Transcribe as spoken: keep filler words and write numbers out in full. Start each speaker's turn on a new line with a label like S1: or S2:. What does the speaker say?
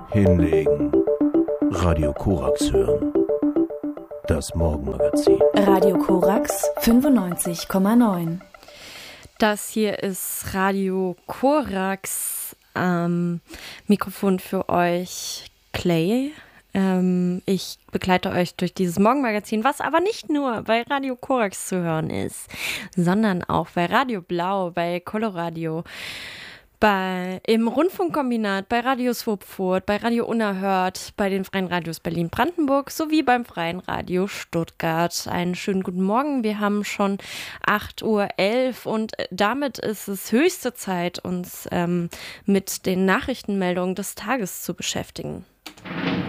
S1: Hinlegen. Radio Korax hören. Das Morgenmagazin.
S2: Radio Korax fünfundneunzig Komma neun.
S3: Das hier ist Radio Korax. Ähm, Mikrofon für euch Clay. Ähm, ich begleite euch durch dieses Morgenmagazin, was aber nicht nur bei Radio Korax zu hören ist, sondern auch bei Radio Blau, bei Coloradio, bei, im Rundfunkkombinat, bei Radio Swopfurt, bei Radio Unerhört, bei den Freien Radios Berlin-Brandenburg sowie beim Freien Radio Stuttgart. Einen schönen guten Morgen. Wir haben schon acht Uhr elf und damit ist es höchste Zeit, uns ähm, mit den Nachrichtenmeldungen des Tages zu beschäftigen.